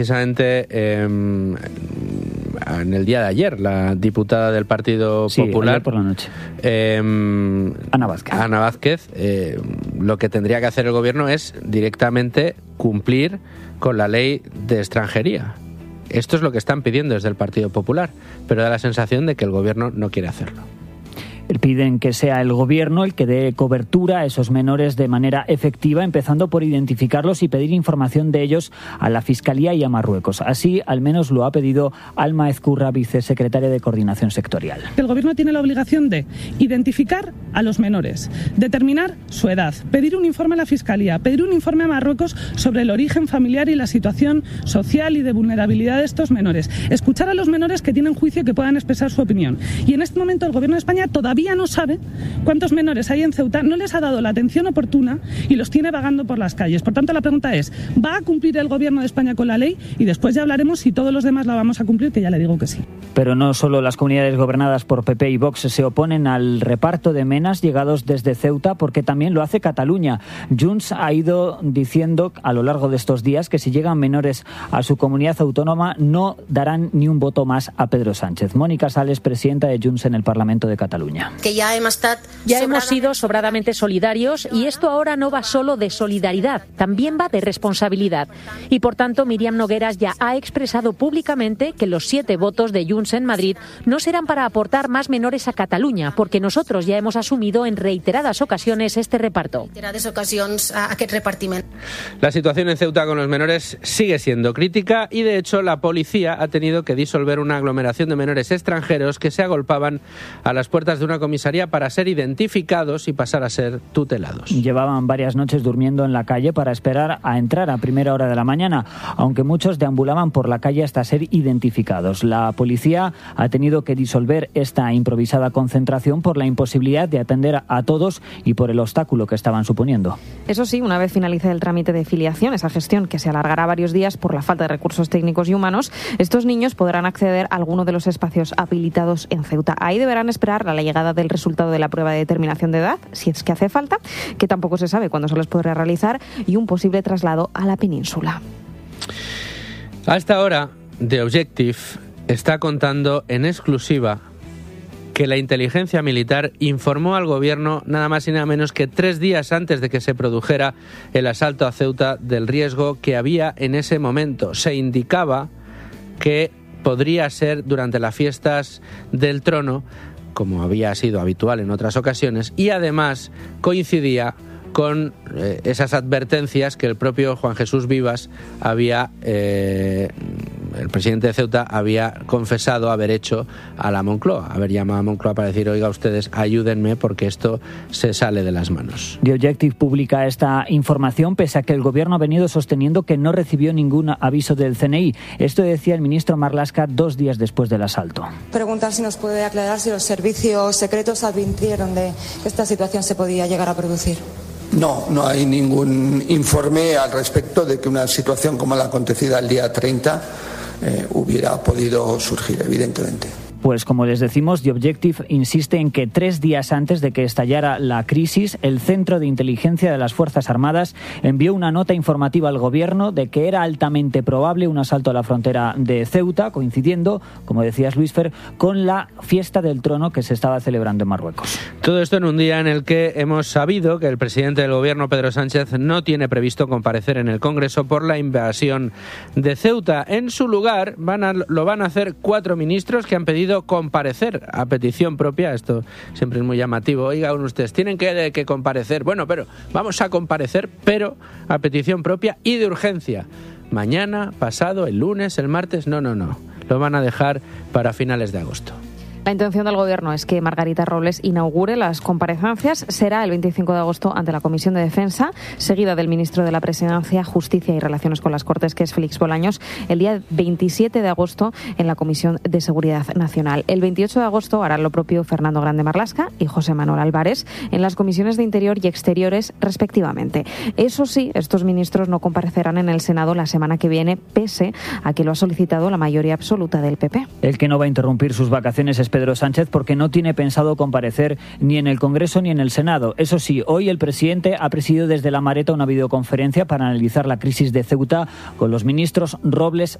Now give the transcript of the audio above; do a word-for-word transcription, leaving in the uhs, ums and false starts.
Precisamente eh, en el día de ayer, la diputada del Partido sí, Popular, ayer por la noche, eh, Ana Vázquez, Ana Vázquez eh, lo que tendría que hacer el gobierno es directamente cumplir con la ley de extranjería. Esto es lo que están pidiendo desde el Partido Popular, pero da la sensación de que el gobierno no quiere hacerlo. Piden que sea el gobierno el que dé cobertura a esos menores de manera efectiva, empezando por identificarlos y pedir información de ellos a la Fiscalía y a Marruecos. Así, al menos lo ha pedido Alma Ezcurra, vicesecretaria de Coordinación Sectorial. El gobierno tiene la obligación de identificar a los menores, determinar su edad, pedir un informe a la Fiscalía, pedir un informe a Marruecos sobre el origen familiar y la situación social y de vulnerabilidad de estos menores, escuchar a los menores que tienen juicio y que puedan expresar su opinión. Y en este momento el gobierno de España todavía no sabe cuántos menores hay en Ceuta, no les ha dado la atención oportuna y los tiene vagando por las calles. Por tanto, la pregunta es, ¿va a cumplir el gobierno de España con la ley? Y después ya hablaremos si todos los demás la vamos a cumplir, que ya le digo que sí. Pero no solo las comunidades gobernadas por P P y Vox se oponen al reparto de menas llegados desde Ceuta, porque también lo hace Cataluña. Junts ha ido diciendo a lo largo de estos días que si llegan menores a su comunidad autónoma no darán ni un voto más a Pedro Sánchez. Mónica Sales, presidenta de Junts en el Parlamento de Cataluña. Que ya hemos, ya hemos sido sobradamente solidarios y esto ahora no va solo de solidaridad, también va de responsabilidad. Y por tanto, Míriam Nogueras ya ha expresado públicamente que los siete votos de Junts en Madrid no serán para aportar más menores a Cataluña, porque nosotros ya hemos asumido en reiteradas ocasiones este reparto. Reiteradas ocasiones a aquest repartiment. La situación en Ceuta con los menores sigue siendo crítica y, de hecho, la policía ha tenido que disolver una aglomeración de menores extranjeros que se agolpaban a las puertas de una comisaría para ser identificados y pasar a ser tutelados. Llevaban varias noches durmiendo en la calle para esperar a entrar a primera hora de la mañana, aunque muchos deambulaban por la calle hasta ser identificados. La policía ha tenido que disolver esta improvisada concentración por la imposibilidad de atender a todos y por el obstáculo que estaban suponiendo. Eso sí, una vez finalice el trámite de filiación, esa gestión que se alargará varios días por la falta de recursos técnicos y humanos, estos niños podrán acceder a alguno de los espacios habilitados en Ceuta. Ahí deberán esperar a la llegada del resultado de la prueba de determinación de edad, si es que hace falta, que tampoco se sabe cuándo se les podrá realizar, y un posible traslado a la península. A esta hora, The Objective está contando en exclusiva que la inteligencia militar informó al gobierno nada más y nada menos que tres días antes de que se produjera el asalto a Ceuta del riesgo que había en ese momento. Se indicaba que podría ser durante las fiestas del Trono, como había sido habitual en otras ocasiones, y además coincidía con eh, esas advertencias que el propio Juan Jesús Vivas había, eh, el presidente de Ceuta, había confesado haber hecho a la Moncloa, haber llamado a Moncloa para decir, oiga ustedes, ayúdenme porque esto se sale de las manos. The Objective publica esta información pese a que el gobierno ha venido sosteniendo que no recibió ningún aviso del C N I. Esto decía el ministro Marlaska dos días después del asalto. Preguntar si nos puede aclarar si los servicios secretos advirtieron de que esta situación se podía llegar a producir. No, no hay ningún informe al respecto de que una situación como la acontecida el día treinta eh, hubiera podido surgir, evidentemente. Pues como les decimos, The Objective insiste en que tres días antes de que estallara la crisis, el Centro de Inteligencia de las Fuerzas Armadas envió una nota informativa al gobierno de que era altamente probable un asalto a la frontera de Ceuta, coincidiendo, como decías Luisfer, con la fiesta del Trono que se estaba celebrando en Marruecos. Todo esto en un día en el que hemos sabido que el presidente del gobierno, Pedro Sánchez, no tiene previsto comparecer en el Congreso por la invasión de Ceuta. En su lugar van a, lo van a hacer cuatro ministros que han pedido comparecer a petición propia. Esto siempre es muy llamativo. Oigan ustedes, tienen que, que comparecer. Bueno, pero vamos a comparecer, pero a petición propia y de urgencia. Mañana, pasado, el lunes, el martes, no, no, no. Lo van a dejar para finales de agosto. La intención del Gobierno es que Margarita Robles inaugure las comparecencias. Será el veinticinco de agosto ante la Comisión de Defensa, seguida del ministro de la Presidencia, Justicia y Relaciones con las Cortes, que es Félix Bolaños, el día veintisiete de agosto en la Comisión de Seguridad Nacional. El veintiocho de agosto harán lo propio Fernando Grande Marlaska y José Manuel Álvarez en las comisiones de Interior y Exteriores, respectivamente. Eso sí, estos ministros no comparecerán en el Senado la semana que viene, pese a que lo ha solicitado la mayoría absoluta del P P. El que no va a interrumpir sus vacaciones es Pedro Sánchez porque no tiene pensado comparecer ni en el Congreso ni en el Senado. Eso sí, hoy el presidente ha presidido desde La Mareta una videoconferencia para analizar la crisis de Ceuta con los ministros Robles,